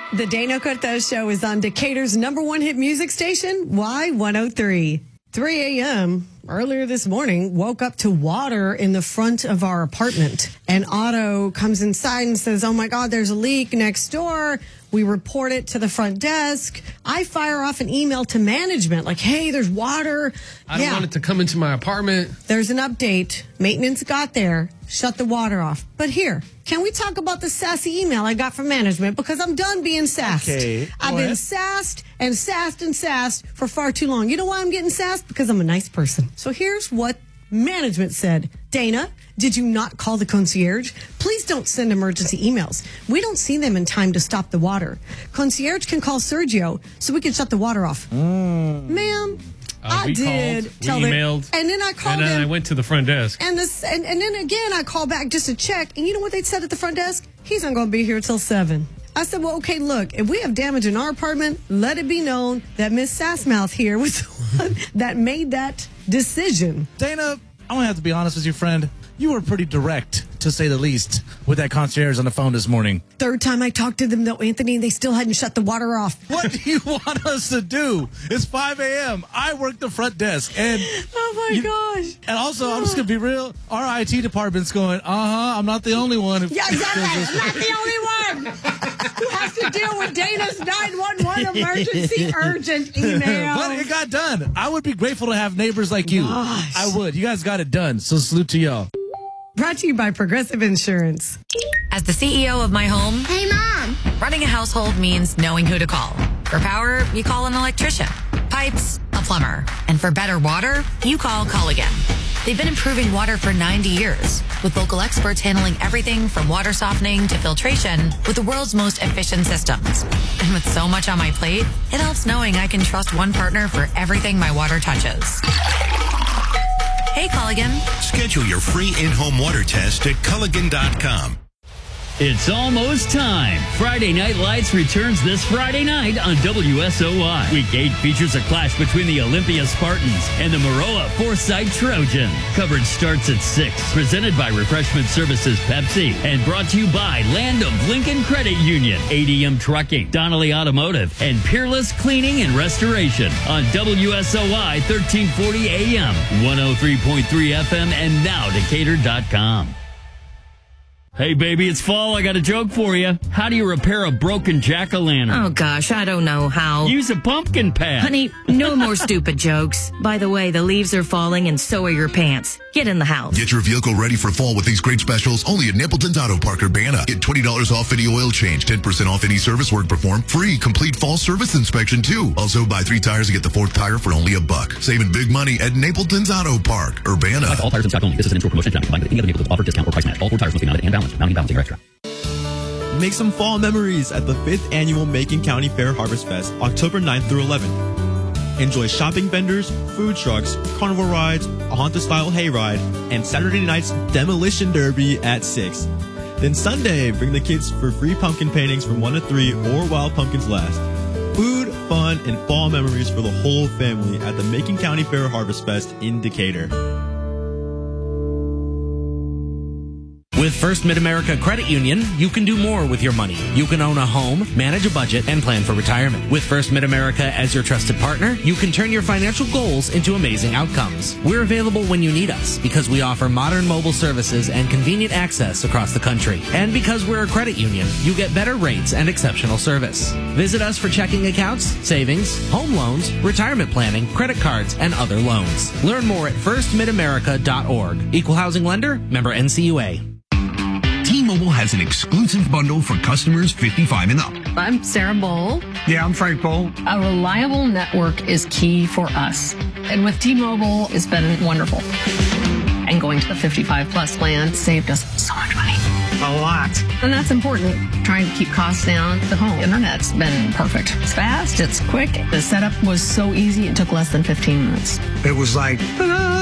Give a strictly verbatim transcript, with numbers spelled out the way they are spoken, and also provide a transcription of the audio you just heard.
The Dana Cortez Show is on Decatur's number one hit music station, Y one oh three. three a.m. earlier this morning, woke up to water in the front of our apartment. And Otto comes inside and says, oh my God, there's a leak next door. We report it to the front desk. I fire off an email to management like, hey, there's water. I don't yeah. want it to come into my apartment. There's an update. Maintenance got there, shut the water off. But here, can we talk about the sassy email I got from management? Because I'm done being sassed. Okay, I've been sassed and sassed and sassed for far too long. You know why I'm getting sassed? Because I'm a nice person. So here's what management said. Dana, did you not call the concierge? Please don't send emergency emails. We don't see them in time to stop the water. Concierge can call Sergio so we can shut the water off. Mm. Ma'am, Uh, I we did called, tell we them. emailed, And then I called and then them. I went to the front desk. And, this, and, and then again, I called back just to check. And you know what they said at the front desk? He's not going to be here till seven. I said, well, okay, look, if we have damage in our apartment, let it be known that Miss Sassmouth here was the one that made that decision. Dana, I'm going to have to be honest with you, friend. You were pretty direct, to say the least, with that concierge on the phone this morning. Third time I talked to them, though, Anthony, they still hadn't shut the water off. What do you want us to do? It's five a.m. I work the front desk. And Oh, my you, gosh. And also, I'm just going to be real. Our I T department's going, uh-huh, I'm not the only one. Who Yeah, exactly. I'm not the only one who has to deal with Dana's nine one one emergency urgent email. But it got done. I would be grateful to have neighbors like you. Gosh. I would. You guys got it done. So salute to y'all. Brought to you by Progressive Insurance. As the C E O of my home, Hey, Mom. running a household means knowing who to call. For power, you call an electrician. Pipes, a plumber. And for better water, you call Culligan. They've been improving water for ninety years, with local experts handling everything from water softening to filtration with the world's most efficient systems. And with so much on my plate, it helps knowing I can trust one partner for everything my water touches. Hey, Culligan. Schedule your free in-home water test at Culligan dot com. It's almost time. Friday Night Lights returns this Friday night on W S O Y. Week eight features a clash between the Olympia Spartans and the Maroa Foresight Trojan. Coverage starts at six. Presented by Refreshment Services Pepsi and brought to you by Land of Lincoln Credit Union, A D M Trucking, Donnelly Automotive, and Peerless Cleaning and Restoration on W S O Y thirteen forty A M, one oh three point three F M, and now Decatur dot com. Hey, baby, it's fall. I got a joke for you. How do you repair a broken jack-o'-lantern? Oh, gosh, I don't know how. Use a pumpkin patch. Honey, no more stupid jokes. By the way, the leaves are falling and so are your pants. Get in the house. Get your vehicle ready for fall with these great specials only at Napleton's Auto Park Urbana. Get twenty dollars off any oil change, ten percent off any service work performed, free complete fall service inspection too. Also, buy three tires and get the fourth tire for only a buck. Saving big money at Napleton's Auto Park Urbana. Like all tires in stock only. This is an intro promotion. Combined with any other Napleton's offer, discount, or price match. All four tires must be mounted and balanced. Mounting balancing are extra. Make some fall memories at the fifth Annual Macon County Fair Harvest Fest, October ninth through eleventh. Enjoy shopping vendors, food trucks, carnival rides, a Haunted-style hayride, and Saturday night's Demolition Derby at six. Then Sunday, bring the kids for free pumpkin paintings from one to three or while pumpkins last. Food, fun, and fall memories for the whole family at the Macon County Fair Harvest Fest in Decatur. With First Mid-America Credit Union, you can do more with your money. You can own a home, manage a budget, and plan for retirement. With First Mid-America as your trusted partner, you can turn your financial goals into amazing outcomes. We're available when you need us because we offer modern mobile services and convenient access across the country. And because we're a credit union, you get better rates and exceptional service. Visit us for checking accounts, savings, home loans, retirement planning, credit cards, and other loans. Learn more at first mid america dot org. Equal housing lender, member N C U A. T-Mobile has an exclusive bundle for customers fifty-five and up. I'm Sarah Bowl. Yeah, I'm Frank Bowl. A reliable network is key for us. And with T-Mobile, it's been wonderful. And going to the fifty-five plus plan saved us so much money. A lot. And that's important, trying to keep costs down. The home internet's been perfect. It's fast, it's quick. The setup was so easy, it took less than fifteen minutes. It was like, ta-da!